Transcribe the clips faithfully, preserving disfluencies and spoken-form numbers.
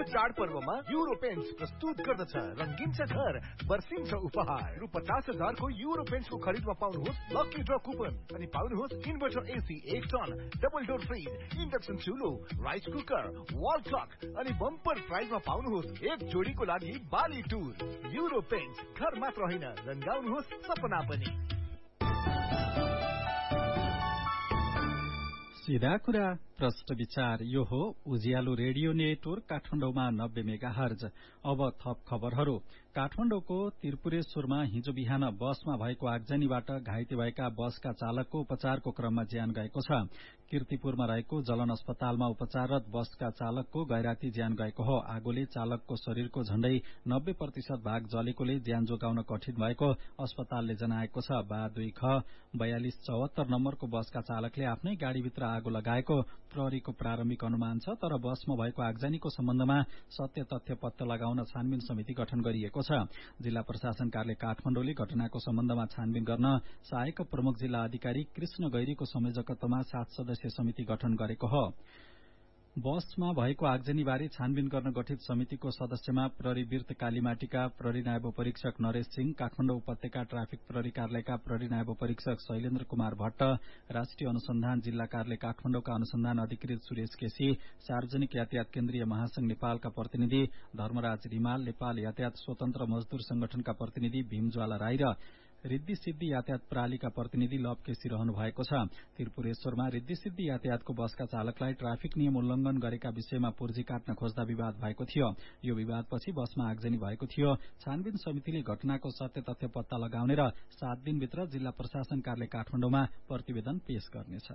चाडपर्वमा euro paints प्रस्तुत गर्दछ रंगीन छ घर बर्सिन्छ उपहार रु पचास हजार को युरो पेन्ट्सको खरिदमा पाउनुहोस् लकी ड्र कुपन अनि पाउनुहोस् इन्भर्टर एसी एक ton double door fridge induction चुलो rice cooker wall clock अनि बम्पर प्राइजमा पाउनुहोस् एक जोडीको लागि बाली टुर युरो पेन्ट्स घर मात्र होइन रंगाउनुहोस् सपना पनि। सीधा कुरा प्रश्न विचार यो हो उज्यालो रेडियो नेटवर्क काठमाडौँमा नब्बे मेगा हर्ज। अब थप खबरहरू। काठमाडौँको त्रिपुरेश्वरमा हिजो बिहान बसमा भएको आगजनीबाट घाइते भएका बसका चालकको उपचारको क्रममा ज्यान गएको छ। कीर्तिपुरमा रहेको जलन अस्पतालमा उपचाररत बसका चालकको गैराती ज्यान गएको हो। आगोले चालकको शरीरको झण्डै नब्बे प्रतिशत भाग जलेकोले ज्यान जोगाउन कठिन भएको अस्पतालले जनाएको छ। बा दुई ख बयालिस चौहत्तर नम्बरको बसका चालकले आफ्नै गाड़ीभित्र आगो लगाएको प्रहरीको प्रारम्भिक अनुमान छ, तर बसमा भएको आगजनीको सम्बन्धमा सत्य तथ्य पत्ता लगाउन छानबिन समिति गठन गरिएको छ। जिल्ला प्रशासन कार्यालय काठमाडौँले घटनाको सम्बन्धमा छानबिन गर्न सहायक प्रमुख जिल्ला अधिकारी कृष्ण गैरीको संयोजकत्वमा सात सदस्यीय समिति गठन गरेको हो। बसमा भएको आगजनीबारे छानबिन गर्न गठित समितिको सदस्यमा प्रहरी वीर कालीमाटीका प्रहरी नायब परीक्षक नरेश सिंह, काठमाडौँ उपत्यका ट्राफिक प्रहरी कार्यालयका प्रहरी नायब परीक्षक शैलेन्द्र कुमार भट्ट, राष्ट्रिय अनुसन्धान जिल्ला कार्यालय काठमाडौँका अनुसन्धान अधिकृत सुरेश केसी, सार्वजनिक यातायात केन्द्रीय महासंघ नेपालका प्रतिनिधि धर्मराज रिमाल, नेपाल यातायात स्वतन्त्र मजदूर संगठनका प्रतिनिधि भीमज्वाला राई र रिद्धि सिद्धि यातायात प्रणालीका प्रतिनिधि लव केसी रहनु भएको छ। त्रिपुरेश्वरमा रिद्धि सिद्धि यातायातको बसका चालकलाई ट्राफिक नियम उल्लंघन गरेका विषयमा पुर्जी काट्न खोज्दा विवाद भएको थियो। यो विवादपछि बसमा आगजनी भएको थियो। छानबिन समितिले घटनाको सत्य तथ्य पत्ता लगाउने र सात दिनभित्र जिल्ला प्रशासन कार्यालय काठमाडौँमा प्रतिवेदन पेश गर्नेछ।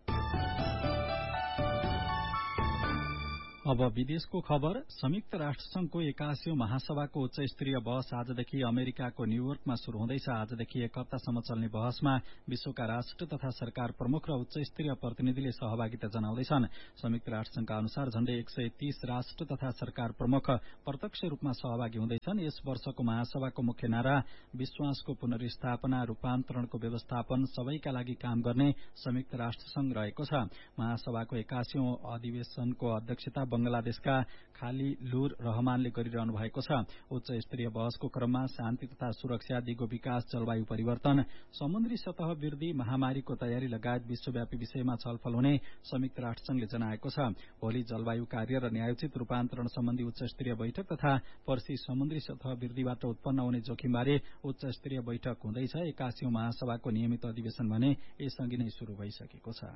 अब विदेशको खबर। संयुक्त राष्ट्र संघको एकासीौं महासभाको उच्च स्तरीय बहस आजदेखि अमेरिकाको न्यूयोर्कमा शुरू हुँदैछ। आजदेखि एक हप्तासम्म चल्ने बहसमा विश्वका राष्ट्र तथा सरकार प्रमुख र उच्च स्तरीय प्रतिनिधिले सहभागिता जनाउँदैछन्। संयुक्त राष्ट्र संघका अनुसार झण्डै एक सय तीस राष्ट्र तथा सरकार प्रमुख प्रत्यक्ष रूपमा सहभागी हुँदैछन्। यस वर्षको महासभाको मुख्य नारा विश्वासको पुनर्स्थापना, रूपान्तरणको व्यवस्थापन, सबैका लागि काम गर्ने संयुक्त राष्ट्र संघ रहेको छ। महासभाको एकासीौं अधिवेशनको अध्यक्षता बंगलादेशका खालिलुर रहमानले गरिरहनु भएको छ। उच्च स्तरीय बहसको क्रममा शान्ति तथा सुरक्षा, दिगो विकास, जलवायु परिवर्तन, समुद्री सतह वृद्धि, महामारीको तयारी लगायत विश्वव्यापी विषयमा छलफल हुने संयुक्त राष्ट्र संघले जनाएको छ। भोलि जलवायु कार्य र न्यायोचित रूपान्तरण सम्बन्धी उच्च स्तरीय बैठक तथा पर्सि समुद्री सतह वृद्धिबाट उत्पन्न हुने जोखिमबारे उच्च स्तरीय बैठक हुँदैछ। एकासीौं महासभाको नियमित अधिवेशन भने यसअघि नै शुरू भइसकेको छ।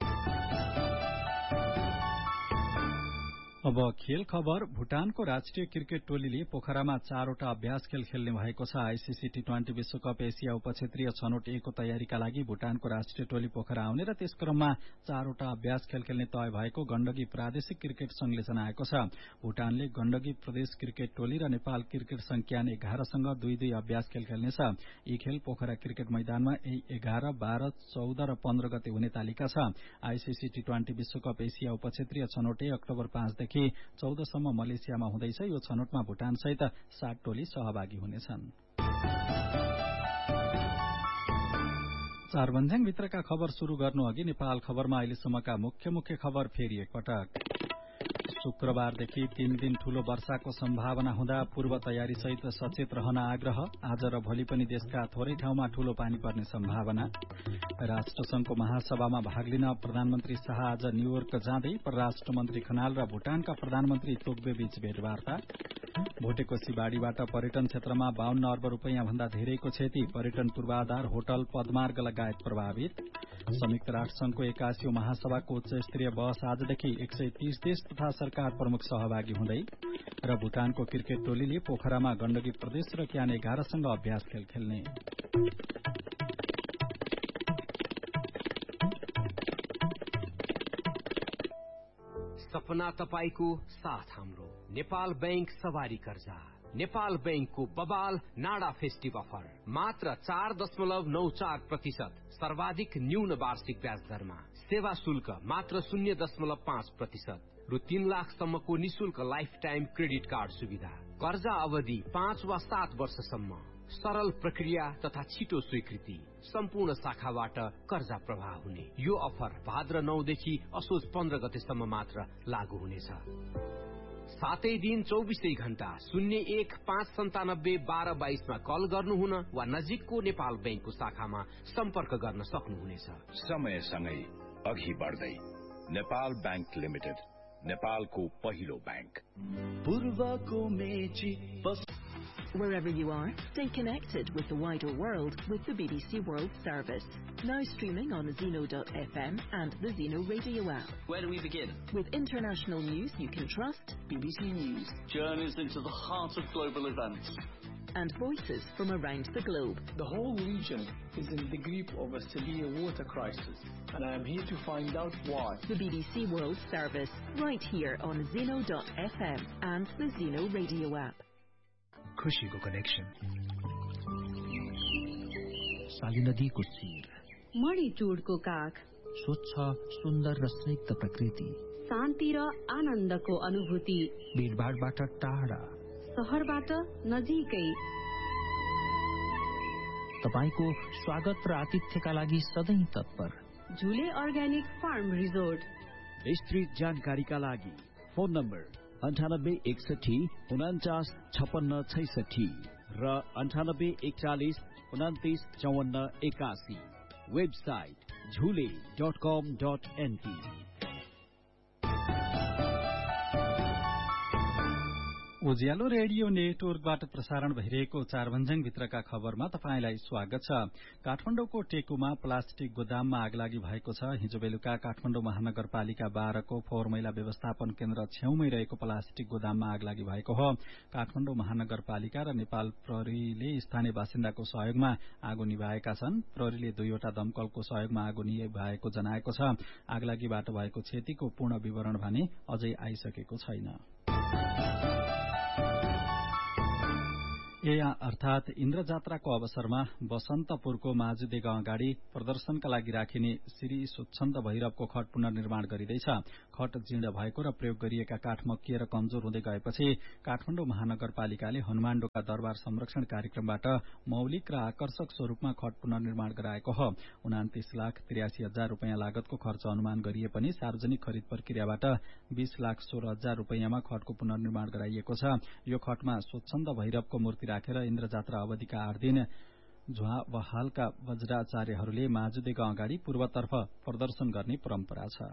अब खेल खबर। भूटानको राष्ट्रिय क्रिकेट टोलीले पोखरामा चारवटा अभ्यास खेल खेल्ने भएको छ। आईसीसी टी ट्वेन्टी विश्वकप एसिया उपक्षेत्रीय छनौट ए को तयारीका लागि भूटानको राष्ट्रिय टोली पोखरा आउने र त्यस क्रममा चारवटा अभ्यास खेल खेल्ने तय भएको गण्डकी प्रादेशिक क्रिकेट संघले जनाएको छ। भूटानले गण्डकी प्रदेश क्रिकेट टोली र नेपाल क्रिकेट संघ क्यान एघारसँग दुई दुई अभ्यास खेल खेल्नेछ। यी खेल पोखरा क्रिकेट मैदानमा एघार, बाह्र, चौध र पन्ध्र गते हुने तालिका छ। आईसीसी टी ट्वेन्टी विश्वकप एसिया उपक्षेत्रीय छनौट ए अक्टोबर पाँचदेखि चौधसम्म मलेसियामा हुँदैछ। यो छनौटमा भूटान सहित सात टोली सहभागी हुनेछन्। चारभन्ज्याङ भित्रका खबर शुरू गर्नु अघि नेपाल खबरमा अहिलेसम्मका मुख्य मुख्य खबर फेरि एकपटक। शुक्रबारदेखि तीन दिन ठूलो वर्षाको सम्भावना हुँदा पूर्व तयारी सहित सचेत रहन आग्रह। आज र भोलि पनि देशका थोरै ठाउँमा ठूलो पानी पर्ने सम्भावना। राष्ट्रसंघको महासभामा भाग लिन प्रधानमन्त्री शाह आज न्यूयोर्क जाँदै परराष्ट्र मन्त्री खनाल र भूटानका प्रधानमन्त्री तोग्बे बीच भेटवार्ता। भोटेकोशी बाढ़ीबाट पर्यटन क्षेत्रमा बाहन्न अर्ब रूपियाँ भन्दा धेरैको क्षति। पर्यटन पूर्वाधार, होटल, पदमार्ग लगायत प्रभावित। संयुक्त राष्ट्र संघको एकासीौं महासभाको उच्च स्तरीय बहस आजदेखि एक सय तीस देश तथा सरकार प्रमुख सहभागी हुँदै र भूटानको क्रिकेट टोलीले पोखरामा गण्डकी प्रदेश र क्यान एघारसँग अभ्यास खेल खेल्ने। सपना तपाईको साथ हाम्रो नेपाल बैंक सवारी कर्जा। नेपाल बैंकको बबाल नाडा फेस्टिभ अफर मात्र चार दशमलव नौ चार प्रतिशत सर्वाधिक न्यून वार्षिक ब्याज दरमा। सेवा शुल्क मात्र शून्य दशमलव पाँच प्रतिशत रु तीन लाखसम्मको निशुल्क लाइफ टाइम क्रेडिट कार्ड सुविधा। कर्जा अवधि पाँच वा सात वर्षसम्म। सरल प्रक्रिया तथा छिटो स्वीकृति। सम्पूर्ण शाखाबाट कर्जा प्रवाह हुने यो अफर भाद्र नौ देखि असोज पन्ध्र गतेसम्म मात्र लागू हुनेछ। सातै दिन चौबिसै घण्टा शून्य एक पाँच सन्तानब्बे बाह्र बाइसमा कल गर्नुहुन वा नजिकको नेपाल ब्याङ्कको शाखामा सम्पर्क गर्न सक्नुहुनेछ। समयसँगै अघि बढ्दै नेपाल ब्याङ्क लिमिटेड, नेपालको पहिलो ब्याङ्क। पूर्वको Mechi Wherever you are, stay connected with the wider world with the B B C World Service. Now streaming on Zeno dot F M and the Zeno Radio app. Where do we begin? With international news you can trust, B B C News. Journeys into the heart of global events. And voices from around the globe. The whole region is in the grip of a severe water crisis, and I am here to find out why. The B B C World Service, right here on Zeno dot F M and the Zeno Radio app. खुशीको connection, साली नदीको शिर, मणिटुडको काख, स्वच्छ सुन्दर र स्निग्ध प्रकृति, शान्ति र आनन्दको अनुभूति, भीडभाडबाट टाढा, शहरबाट नजिकै। तपाईको स्वागत र आतिथ्यका लागि सधैँ तत्पर झुले अर्ग्यानिक फार्म रिजोर्ट। विस्तृत जानकारीका लागि फोन नम्बर अन्ठानब्बे एकसठी उनाचास छपन्न छैसठी र अन्ठानब्बे एकचालिस उनातिस चौवन्न एकासी। वेबसाइट झुले डट कम डट एनपी। उज्यालो रेडियो नेटवर्कबाट प्रसारण भइरहेको चारभन्ज्याङ भित्रका खबरमा तपाईंलाई स्वागत छ। काठमाडौँको टेकुमा प्लास्टिक गोदाममा आगलागी भएको छ। हिजो बेलुका काठमाडौँ महानगरपालिका बाह्रको फोहोर मैला व्यवस्थापन केन्द्र छेउमै रहेको प्लास्टिक गोदाममा आगलागी भएको हो। काठमाडौँ महानगरपालिका र नेपाल प्रहरीले स्थानीय बासिन्दाको सहयोगमा आगो निभाएका छन्। प्रहरीले दुईवटा दमकलको सहयोगमा आगो निभाएको जनाएको छ। आगलागीबाट भएको क्षतिको पूर्ण विवरण भने अझै आइसकेको छैन। ए अर्थात इन्द्र जात्राको अवसरमा बसन्तपुरको माझुदे गाउँ अगाडि प्रदर्शनका लागि राखिने श्री स्वच्छन्द भैरवको खट पुनर्निर्माण गरिँदैछ। खट जीर्ण भएको र प्रयोग गरिएका काठ मक्किएर कमजोर हुँदै गएपछि काठमाडौँ महानगरपालिकाले हनुमानढोका दरबार संरक्षण कार्यक्रमबाट मौलिक र आकर्षक स्वरूपमा खट पुनर्निर्माण गराएको हो। उनातिस लाख त्रियासी हजार रूपियाँ लागतको खर्च अनुमान गरिए पनि सार्वजनिक खरिद प्रक्रियाबाट बीस लाख सोह्र हजार रूपियाँमा खटको पुनर्निर्माण गराइएको छ। यो खटमा स्वच्छन्द भैरवको मूर्ति राखेर इन्द्र जात्रा अवधिका आठ दिन झुवा बहालका वज्राचार्यहरूले माझुदे गाउँ अगाडि पूर्वतर्फ प्रदर्शन गर्ने परम्परा छ।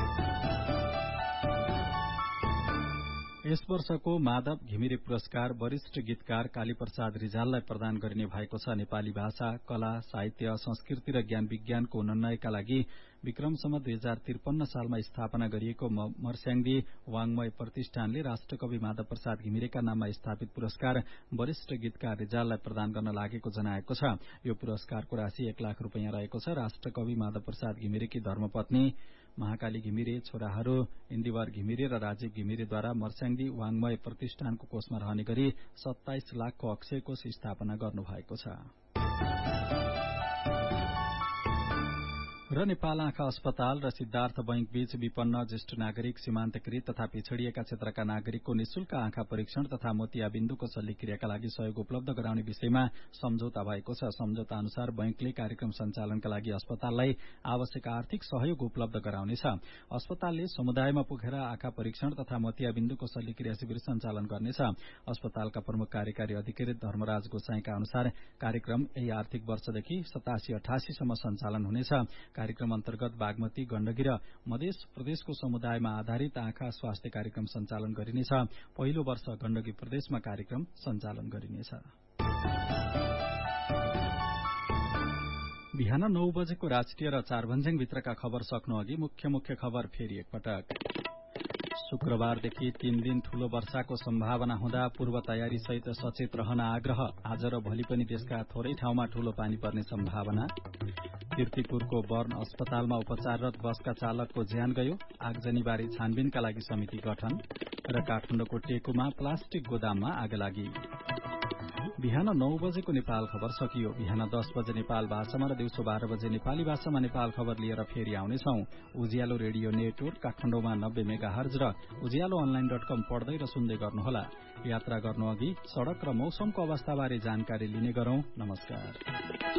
यस वर्षको माधव घिमिरे पुरस्कार वरिष्ठ गीतकार कालीप्रसाद रिजाललाई प्रदान गरिने भएको छ। नेपाली भाषा, कला, साहित्य, संस्कृति र ज्ञान विज्ञानको उन्नयनका लागि विक्रमसम्म दुई हजार त्रिपन्न सालमा स्थापना गरिएको मर्स्याङदी वाङ्मय प्रतिष्ठानले राष्ट्रकवि माधव प्रसाद घिमिरेका नाममा स्थापित पुरस्कार वरिष्ठ गीतकार रिजाललाई प्रदान गर्न लागेको जनाएको छ। यो पुरस्कारको राशि एक लाख रूपियाँ रहेको छ। राष्ट्रकवि माधव प्रसाद घिमिरेकी धर्मपत्नी महाकाली घिमिरे, छोराहरू इन्दिवर घिमिरे र राजीव घिमिरेद्वारा मर्स्याङदी वाङ्मय प्रतिष्ठानको कोषमा रहने गरी सत्ताइस लाखको अक्षय कोष स्थापना गर्नुभएको छ। र नेपाल आँखा अस्पताल र सिद्धार्थ बैंक बीच विपन्न ज्येष्ठ नागरिक, सीमान्तकृत तथा पिछड़िएका क्षेत्रका नागरिकको निशुल्क आँखा परीक्षण तथा मोतियाबिन्दुको शल्यक्रियाका लागि सहयोग उपलब्ध गराउने विषयमा सम्झौता भएको छ। सम्झौता अनुसार बैंकले कार्यक्रम सञ्चालनका लागि अस्पताललाई आवश्यक आर्थिक सहयोग उपलब्ध गराउनेछ। अस्पतालले समुदायमा पुगेर आँखा परीक्षण तथा मोतियाबिन्दुको शल्यक्रिया शिविर सञ्चालन गर्नेछ। अस्पतालका प्रमुख कार्यकारी अधिकारी धर्मराज गोसाईका अनुसार कार्यक्रम यही आर्थिक वर्षदेखि सतासी अठासीसम्म सञ्चालन हुनेछ। कार्यक्रम अन्तर्गत बागमती, गण्डकी र मध्य प्रदेशको समुदायमा आधारित आँखा स्वास्थ्य कार्यक्रम सञ्चालन गरिनेछ। पहिलो वर्ष गण्डकी प्रदेशमा कार्यक्रम सञ्चालन गरिनेछ। बिहान नौ बजेको राष्ट्रिय र चारभन्ज्याङ भित्रका खबर सक्नु अघि मुख्य मुख्य खबर फेरि एकपटक। शुक्रबारदेखि तीन दिन ठूलो वर्षाको सम्भावना हुँदा पूर्व तयारी सहित सचेत रहन आग्रह। आज र भोलि पनि देशका थोरै ठाउँमा ठूलो पानी पर्ने सम्भावना। कीर्तिपुरको बर्न अस्पतालमा उपचाररत बसका चालकको ज्यान गयो। आगजनीबारे छानबिनका लागि समिति गठन। र काठमाडौँको टेकुमा प्लास्टिक गोदाममा आगलागी। बिहान नौ बजेको नेपाल खबर सकियो। बिहान दस बजे नेपाल भाषामा र दिउँसो बाह्र बजे नेपाली भाषामा नेपाल खबर लिएर फेरि आउनेछौ। उज्यालो रेडियो नेटवर्क काठमाडौँमा नब्बे मेगा हर्ज र उज्यालो अनलाइन डट कम पढ्दै र सुन्दै गर्नुहोला। यात्रा गर्नु अघि सड़क र मौसमको अवस्थाबारे जानकारी लिने गरौं। नमस्कार।